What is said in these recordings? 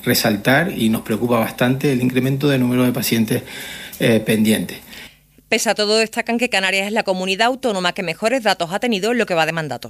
resaltar y nos preocupa bastante el incremento del número de pacientes pendientes. Pese a todo, destacan que Canarias es la comunidad autónoma que mejores datos ha tenido en lo que va de mandato.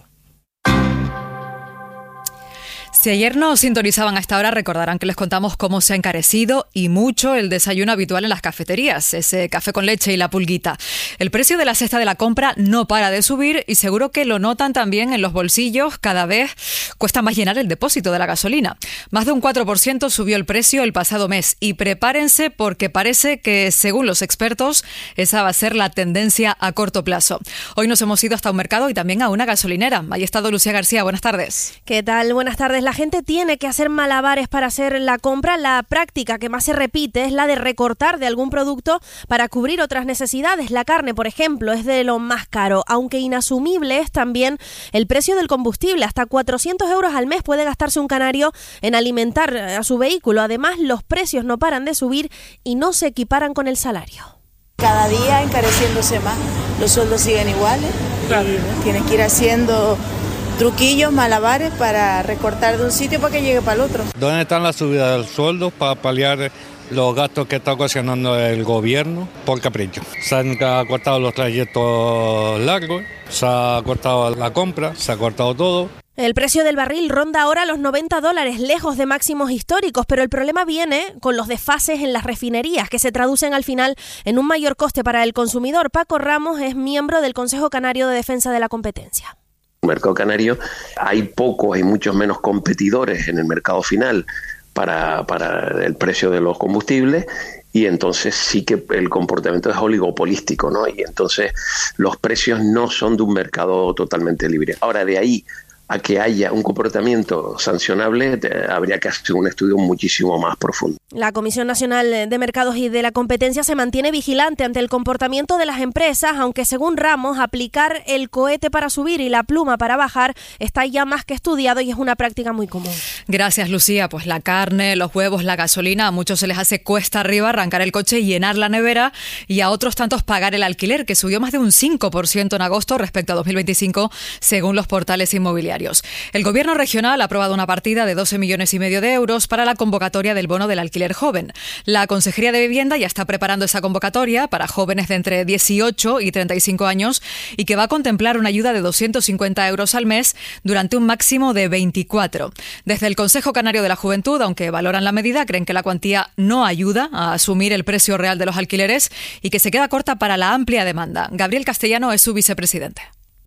Si ayer nos sintonizaban a esta hora, recordarán que les contamos cómo se ha encarecido y mucho el desayuno habitual en las cafeterías, ese café con leche y la pulguita. El precio de la cesta de la compra no para de subir y seguro que lo notan también en los bolsillos. Cada vez cuesta más llenar el depósito de la gasolina. Más de un 4% subió el precio el pasado mes y prepárense porque parece que, según los expertos, esa va a ser la tendencia a corto plazo. Hoy nos hemos ido hasta un mercado y también a una gasolinera. Ahí ha estado Lucía García. Buenas tardes. ¿Qué tal? Buenas tardes. La gente tiene que hacer malabares para hacer la compra. La práctica que más se repite es la de recortar de algún producto para cubrir otras necesidades. La carne, por ejemplo, es de lo más caro, aunque inasumible es también el precio del combustible. Hasta 400 euros al mes puede gastarse un canario en alimentar a su vehículo. Además, los precios no paran de subir y no se equiparan con el salario. Cada día encareciéndose más, los sueldos siguen iguales, claro. Y tienes que ir haciendo truquillos, malabares para recortar de un sitio para que llegue para el otro. ¿Dónde están las subidas del sueldo para paliar los gastos que está ocasionando el gobierno por capricho? Se han cortado los trayectos largos, se ha cortado la compra, se ha cortado todo. El precio del barril ronda ahora los $90, lejos de máximos históricos, pero el problema viene con los desfases en las refinerías, que se traducen al final en un mayor coste para el consumidor. Paco Ramos es miembro del Consejo Canario de Defensa de la Competencia. En el mercado canario hay muchos menos competidores en el mercado final para el precio de los combustibles, y entonces sí que el comportamiento es oligopolístico, ¿no? Y entonces los precios no son de un mercado totalmente libre. Ahora, de ahí a que haya un comportamiento sancionable, habría que hacer un estudio muchísimo más profundo. La Comisión Nacional de Mercados y de la Competencia se mantiene vigilante ante el comportamiento de las empresas, aunque según Ramos, aplicar el cohete para subir y la pluma para bajar está ya más que estudiado y es una práctica muy común. Gracias, Lucía. Pues la carne, los huevos, la gasolina, a muchos se les hace cuesta arriba arrancar el coche y llenar la nevera, y a otros tantos pagar el alquiler, que subió más de un 5% en agosto respecto a 2025, según los portales inmobiliarios. El Gobierno regional ha aprobado una partida de 12,5 millones de euros para la convocatoria del bono del alquiler joven. La Consejería de Vivienda ya está preparando esa convocatoria para jóvenes de entre 18 y 35 años y que va a contemplar una ayuda de 250 euros al mes durante un máximo de 24. Desde el Consejo Canario de la Juventud, aunque valoran la medida, creen que la cuantía no ayuda a asumir el precio real de los alquileres y que se queda corta para la amplia demanda. Gabriel Castellano es su vicepresidente.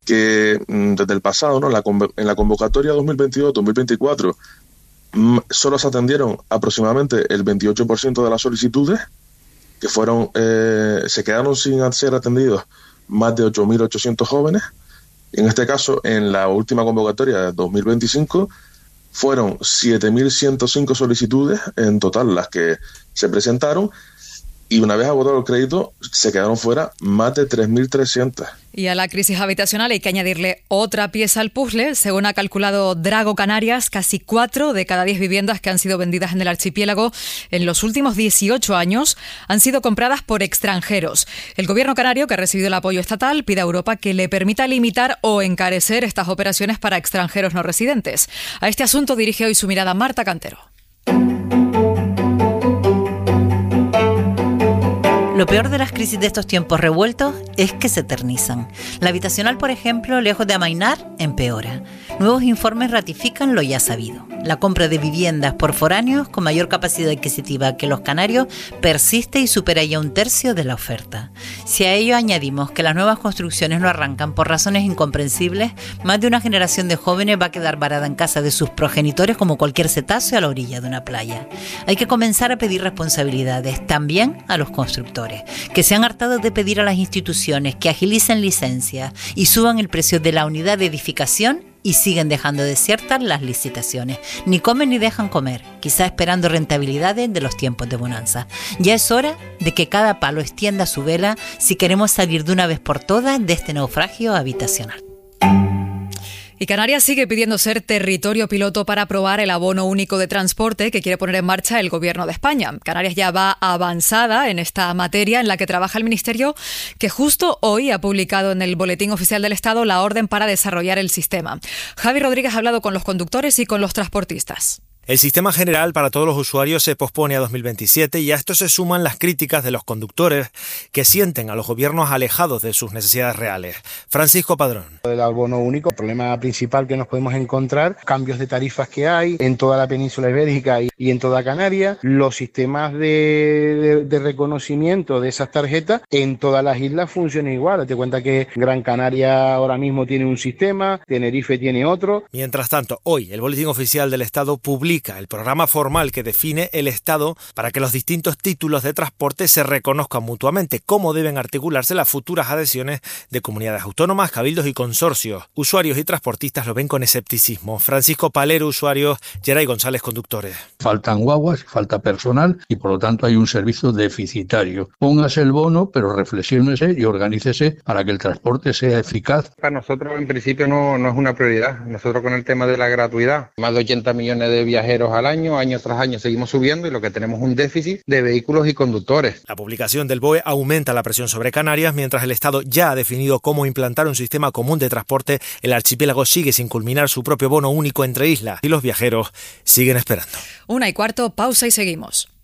Que desde el pasado, ¿no? En la convocatoria 2022-2024 solo se atendieron aproximadamente el 28% de las solicitudes, que se quedaron sin ser atendidos más de 8.800 jóvenes. En este caso, en la última convocatoria de 2025 fueron 7.105 solicitudes en total las que se presentaron, y una vez agotado el crédito se quedaron fuera más de 3.300. Y a la crisis habitacional hay que añadirle otra pieza al puzzle. Según ha calculado Drago Canarias, casi 4 de cada 10 viviendas que han sido vendidas en el archipiélago en los últimos 18 años han sido compradas por extranjeros. El Gobierno canario, que ha recibido el apoyo estatal, pide a Europa que le permita limitar o encarecer estas operaciones para extranjeros no residentes. A este asunto dirige hoy su mirada Marta Cantero. Lo peor de las crisis de estos tiempos revueltos es que se eternizan. La habitacional, por ejemplo, lejos de amainar, empeora. Nuevos informes ratifican lo ya sabido. La compra de viviendas por foráneos con mayor capacidad adquisitiva que los canarios persiste y supera ya un tercio de la oferta. Si a ello añadimos que las nuevas construcciones no arrancan por razones incomprensibles, más de una generación de jóvenes va a quedar varada en casa de sus progenitores como cualquier cetáceo a la orilla de una playa. Hay que comenzar a pedir responsabilidades también a los constructores, que se han hartado de pedir a las instituciones que agilicen licencias y suban el precio de la unidad de edificación y siguen dejando desiertas las licitaciones. Ni comen ni dejan comer, quizá esperando rentabilidades de los tiempos de bonanza. Ya es hora de que cada palo extienda su vela si queremos salir de una vez por todas de este naufragio habitacional. Y Canarias sigue pidiendo ser territorio piloto para aprobar el abono único de transporte que quiere poner en marcha el Gobierno de España. Canarias ya va avanzada en esta materia en la que trabaja el Ministerio, que justo hoy ha publicado en el Boletín Oficial del Estado la orden para desarrollar el sistema. Javi Rodríguez ha hablado con los conductores y con los transportistas. El sistema general para todos los usuarios se pospone a 2027 y a esto se suman las críticas de los conductores que sienten a los gobiernos alejados de sus necesidades reales. Francisco Padrón. El bono único, el problema principal que nos podemos encontrar, cambios de tarifas que hay en toda la península ibérica y en toda Canarias, los sistemas de reconocimiento de esas tarjetas en todas las islas funcionan igual. Date cuenta que Gran Canaria ahora mismo tiene un sistema, Tenerife tiene otro. Mientras tanto, hoy el Boletín Oficial del Estado publica el programa formal que define el Estado para que los distintos títulos de transporte se reconozcan mutuamente, cómo deben articularse las futuras adhesiones de comunidades autónomas, cabildos y consorcios. Usuarios y transportistas lo ven con escepticismo. Francisco Palero, usuarios, Geray González, conductores. Faltan guaguas, falta personal y por lo tanto hay un servicio deficitario. Póngase el bono, pero reflexiónese y organícese para que el transporte sea eficaz. Para nosotros en principio no es una prioridad. Nosotros con el tema de la gratuidad, más de 80 millones de viajeros al año tras año seguimos subiendo y lo que tenemos es un déficit de vehículos y conductores. La publicación del BOE aumenta la presión sobre Canarias, mientras el Estado ya ha definido cómo implantar un sistema común de transporte. El archipiélago sigue sin culminar su propio bono único entre islas y los viajeros siguen esperando. 1:15, pausa y seguimos.